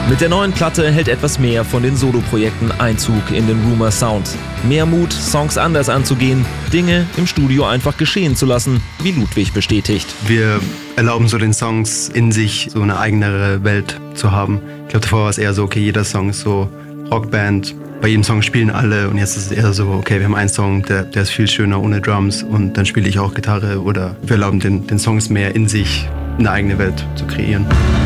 Mit der neuen Platte hält etwas mehr von den Soloprojekten Einzug in den Rumour Sound. Mehr Mut, Songs anders anzugehen, Dinge im Studio einfach geschehen zu lassen, wie Ludwig bestätigt. Wir erlauben so den Songs in sich so eine eigenere Welt zu haben. Ich glaube, davor war es eher so, okay, jeder Song ist so Rockband, bei jedem Song spielen alle und jetzt ist es eher so, okay, wir haben einen Song, der ist viel schöner ohne Drums und dann spiele ich auch Gitarre oder wir erlauben den Songs mehr in sich eine eigene Welt zu kreieren.